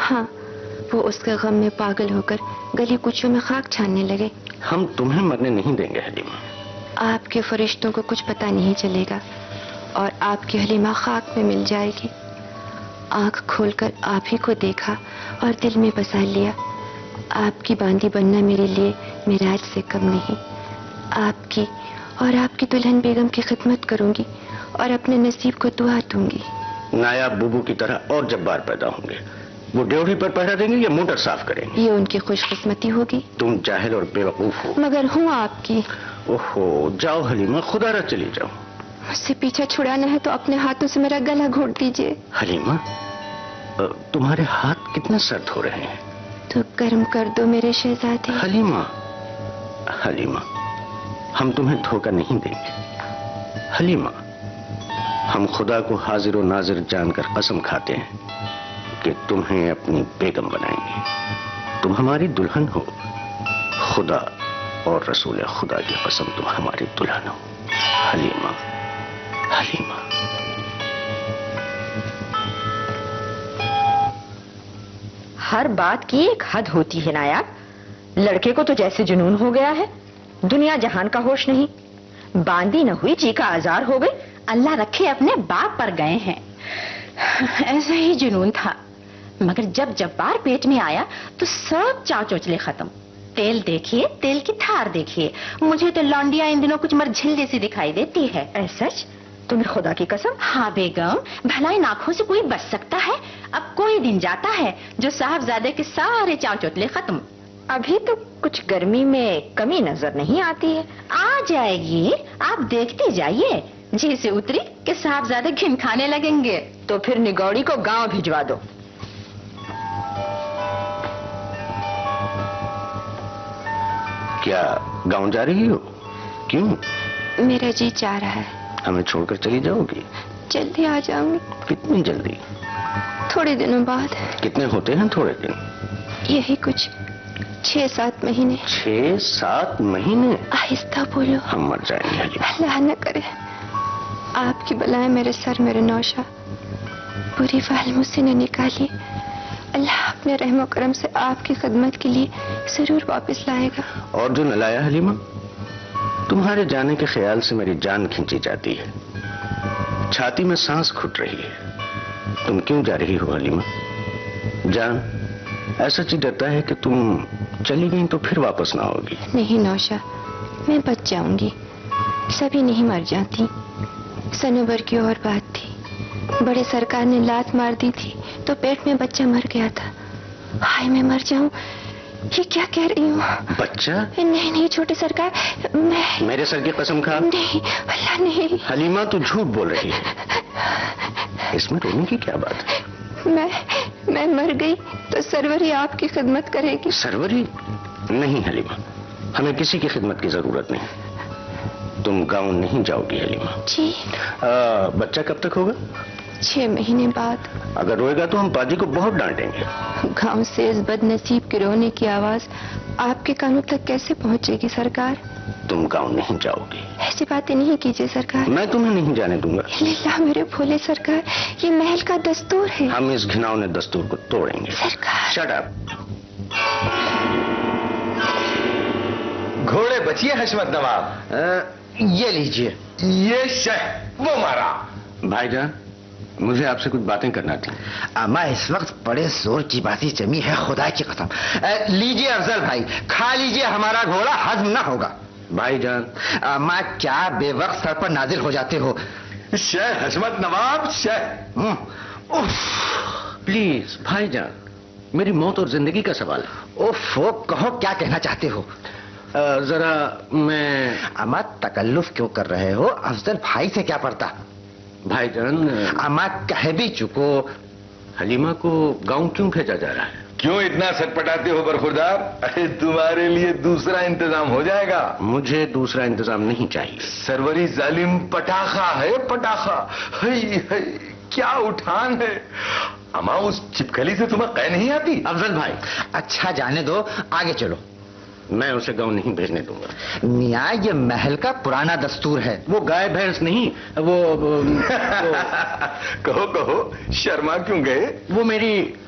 ہاں، وہ اس کے غم میں پاگل ہو کر گلی کوچوں میں خاک چھاننے لگے۔ ہم تمہیں مرنے نہیں دیں گے حلیمہ۔ آپ کے فرشتوں کو کچھ پتہ نہیں چلے گا اور آپ کی حلیمہ خاک میں مل جائے گی۔ آنکھ کھول کر آپ ہی کو دیکھا اور دل میں بسا لیا۔ آپ کی باندی بننا میرے لیے معراج سے کم نہیں۔ آپ کی اور آپ کی دلہن بیگم کی خدمت کروں گی اور اپنے نصیب کو دعا دوں گی۔ نایاب بوبو کی طرح اور جبار پیدا ہوں گے۔ وہ ڈیوڑی پر پہرا دیں گے یا موٹر صاف کریں گے؟ یہ ان کی خوش قسمتی ہوگی۔ تم جاہل اور بے وقوف ہو۔ مگر ہوں آپ کی۔ اوہو، جاؤ حلیمہ، خدا را چلی جاؤ۔ مجھ سے پیچھا چھڑانا ہے تو اپنے ہاتھوں سے میرا گلا گھونٹ دیجیے۔ حلیمہ، تمہارے ہاتھ کتنے سرد ہو رہے ہیں؟ تو گرم کر دو میرے شہزادے۔ حلیمہ، حلیمہ، ہم تمہیں دھوکہ نہیں دیں گے۔ حلیمہ، ہم خدا کو حاضر و ناظر جان کر قسم کھاتے ہیں کہ تمہیں اپنی بیگم بنائیں گے۔ تم ہماری دلہن ہو۔ خدا اور رسول خدا کی قسم، تم ہماری دلہن ہو۔ حلیمہ، حلیمہ۔ ہر بات کی ایک حد ہوتی ہے نایاب۔ لڑکے کو تو جیسے جنون ہو گیا ہے، دنیا جہان کا ہوش نہیں۔ باندی نہ ہوئی جی کا آزار ہو گئی۔ اللہ رکھے اپنے باپ پر گئے ہیں۔ ایسا ہی جنون تھا، مگر جب جبار پیٹ میں آیا تو سب چاچوچلے ختم۔ تیل دیکھیے، تیل کی تھار دیکھیے، مجھے تو لانڈیا ان دنوں کچھ مرجھل جیسی دکھائی دیتی ہے۔ سچ؟ تمہیں خدا کی قسم؟ ہاں بیگم، بھلائی آنکھوں سے کوئی بچ سکتا ہے؟ اب کوئی دن جاتا ہے جو صاحبزادے کے سارے چاچوتلے ختم۔ ابھی تو کچھ گرمی میں کمی نظر نہیں آتی ہے۔ آ جائے گی، آپ دیکھتے جائیے۔ جی سے اتری کہ صاحبزادے گھن کھانے لگیں گے۔ تو پھر نگوڑی کو گاؤں بھجوا دو۔ کیا گاؤں جا رہی ہو؟ کیوں؟ میرا جی چاہ رہا ہے۔ ہمیں چھوڑ کر چلی جاؤ گی؟ جلدی آ جاؤں گی۔ کتنی جلدی؟ تھوڑے دنوں بعد۔ کتنے ہوتے ہیں تھوڑے دن؟ یہی کچھ 6-7 مہینے۔ 6-7 مہینے؟ آہستہ بولو، ہم مر جائیں گے حلیمہ۔ اللہ نہ کرے۔ آپ کی بلائیں میرے سر، میرے نوشا، بری فعل مجھ سے نہ نکالیے۔ اللہ اپنے رحم و کرم سے آپ کی خدمت کے لیے ضرور واپس لائے گا۔ اور جو نہ لایا حلیمہ، تمہارے جانے کے خیال سے میری جان کھینچی جاتی ہے، چھاتی میں سانس گھٹ رہی ہے۔ تم کیوں جا رہی ہو حلیمہ؟ جان، ایسا چیز ڈرتا ہے کہ تم چلی گئی تو پھر واپس نہ ہوگی۔ نہیں نوشا، میں بچ جاؤں گی، سبھی نہیں مر جاتی۔ سنوبر کی اور بات تھی، بڑے سرکار نے لات مار دی تھی تو پیٹ میں بچہ مر گیا تھا۔ ہائے میں مر جاؤں، یہ کیا کہہ رہی ہوں؟ بچہ؟ نہیں چھوٹے سرکار، میں… میرے سر کی قسم کھا۔ نہیں، اللہ نہیں۔ حلیمہ تو جھوٹ بول رہی ہے، اس میں رونے کی کیا بات ہے؟ میں مر گئی تو سروری آپ کی خدمت کرے گی۔ سروری؟ نہیں حلیمہ، ہمیں کسی کی خدمت کی ضرورت نہیں۔ تم گاؤں نہیں جاؤ گی حلیمہ۔ جی۔ بچہ کب تک ہوگا؟ 6 مہینے بعد۔ اگر روئے گا تو ہم پاجی کو بہت ڈانٹیں گے۔ گاؤں سے اس بد نصیب کے رونے کی آواز آپ کے کانوں تک کیسے پہنچے گی سرکار؟ تم گاؤں نہیں جاؤ گی۔ ایسی باتیں نہیں کیجیے سرکار۔ میں تمہیں نہیں جانے دوں گا۔ اللہ میرے بھولے سرکار، یہ محل کا دستور ہے۔ ہم اس گھناؤنے دستور کو توڑیں گے۔ سرکار۔ Shut up. گھوڑے بچیے حشمت نواب، یہ لیجئے۔ یہ شہ وہ مارا۔ بھائی جان، مجھے آپ سے کچھ باتیں کرنا تھی۔ اما اس وقت بڑے زور کی باتیں جمی ہے، خدا کی قسم۔ لیجئے افضل بھائی، کھا لیجئے، ہمارا گھوڑا ہضم نہ ہوگا۔ بھائی جان، اما کیا بے وقت سر پر نازل ہو جاتے ہو؟ شہ حشمت نواب، شہ۔ پلیز بھائی جان، میری موت اور زندگی کا سوال ہے۔ اوف، کہو کیا کہنا چاہتے ہو؟ ذرا میں… اما تکلف کیوں کر رہے ہو؟ افضل بھائی سے کیا پڑتا؟ بھائی جان، اما کہہ بھی چکو۔ حلیمہ کو گاؤں کیوں بھیجا جا رہا ہے؟ کیوں اتنا سٹ پٹاتے ہو برخوردار؟ ارے تمہارے لیے دوسرا انتظام ہو جائے گا۔ مجھے دوسرا انتظام نہیں چاہیے۔ سروری ظالم پٹاخہ ہے، پٹاخہ۔ کیا اٹھان ہے! اما اس چپکلی سے تمہیں قے نہیں آتی؟ افضل بھائی، اچھا جانے دو، آگے چلو۔ میں اسے گاؤں نہیں بھیجنے دوں گا۔ میاں یہ محل کا پرانا دستور ہے۔ وہ گائے بھینس نہیں، وہ کہو شرما کیوں گئے؟ وہ میری